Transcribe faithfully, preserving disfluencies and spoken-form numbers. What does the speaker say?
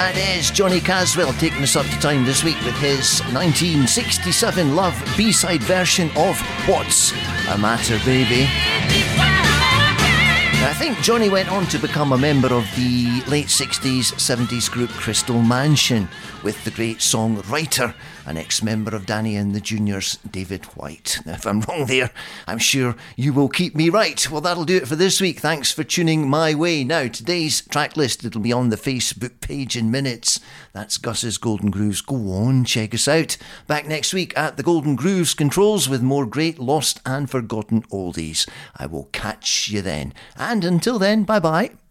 That is Johnny Caswell taking us up to time this week with his nineteen sixty-seven Love B-side version of What's a Matter Baby. I think Johnny went on to become a member of the late sixties, seventies group Crystal Mansion with the great songwriter, an ex-member of Danny and the Juniors, David White. Now, if I'm wrong there, I'm sure you will keep me right. Well, that'll do it for this week. Thanks for tuning my way. Now, today's track list, it'll be on the Facebook page in minutes. That's Gus's Golden Grooves. Go on, check us out. Back next week at the Golden Grooves Controls with more great lost and forgotten oldies. I will catch you then. And until then, bye-bye.